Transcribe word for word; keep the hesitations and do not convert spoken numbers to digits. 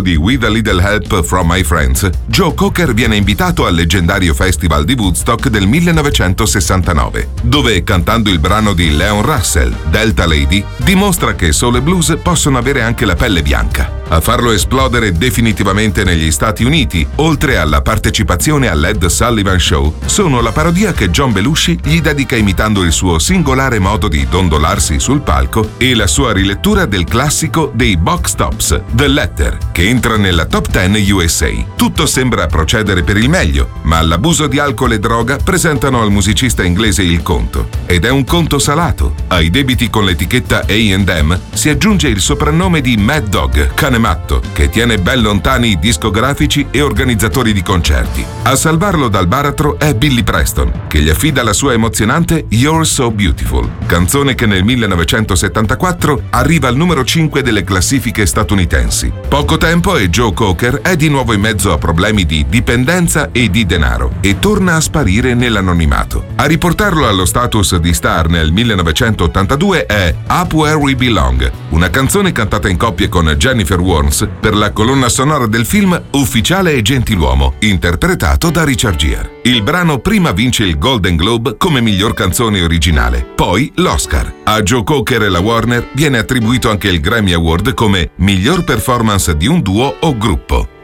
di With a Little Help from My Friends, Joe Cocker viene invitato al leggendario Festival di Woodstock del millenovecentosessantanove, dove, cantando il brano di Leon Russell, Delta Lady, dimostra che soul e blues possono avere anche la pelle bianca. A farlo esplodere definitivamente negli Stati Uniti, oltre alla partecipazione all'Ed Sullivan Show, sono la parodia che John Belushi gli dedica imitando il suo singolare modo di dondolarsi sul palco e la sua rilettura del classico dei Box Tops, The Letter, che entra nella top dieci U S A. Tutto sembra procedere per il meglio, ma l'abuso di alcol e droga presentano al musicista inglese il conto. Ed è un conto salato. Ai debiti con l'etichetta A and M si aggiunge il soprannome di Mad Dog, cane matto, che tiene ben lontani i discografici e organizzatori di concerti. A salvarlo dal baratro è Billy Preston, che gli affida la sua emozionante You're So Beautiful, canzone che nel millenovecentosettantaquattro arriva al numero cinque delle classifiche statunitensi. Poco tempo e Joe Cocker è di nuovo in mezzo a problemi di dipendenza e di denaro e torna a sparire nell'anonimato. A riportarlo allo status di star nel millenovecentottantadue è Up Where We Belong, una canzone cantata in coppia con Jennifer Warnes per la colonna sonora del film Ufficiale e Gentiluomo, interpretato da Richard Gere. Il brano prima vince il Golden Globe come miglior canzone originale, poi l'Oscar. A Joe Cocker e la Warner viene attribuito anche il Grammy Award come miglior performance di un duo o gruppo.